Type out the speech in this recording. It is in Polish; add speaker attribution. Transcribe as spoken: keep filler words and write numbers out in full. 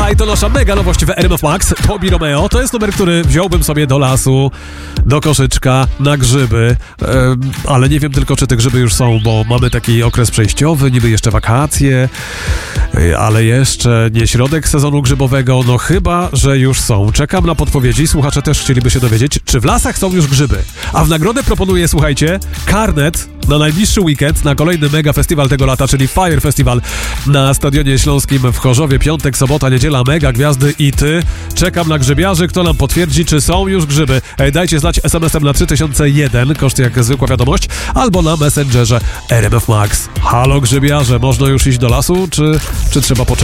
Speaker 1: i to nasza mega nowość w R M F Max. Tobi Romeo to jest numer, który wziąłbym sobie do lasu, do koszyczka, na grzyby, e, ale nie wiem tylko, czy te grzyby już są, bo mamy taki okres przejściowy, niby jeszcze wakacje, e, ale jeszcze nie środek sezonu grzybowego, no chyba, że już są. Czekam na podpowiedzi, słuchacze też chcieliby się dowiedzieć, czy w lasach są już grzyby. A w nagrodę proponuję, słuchajcie, karnet na najbliższy weekend, na kolejny mega festiwal tego lata, czyli Fire Festival na Stadionie Śląskim w Chorzowie. Piątek, sobota, niedziela, mega gwiazdy i ty. Czekam na grzybiarzy, kto nam potwierdzi, czy są już grzyby. Ej, dajcie znać es em esem na trzy tysiące jeden, koszt jak zwykła wiadomość, albo na Messengerze R M F Max. Halo grzybiarze, można już iść do lasu, czy, czy trzeba poczekać?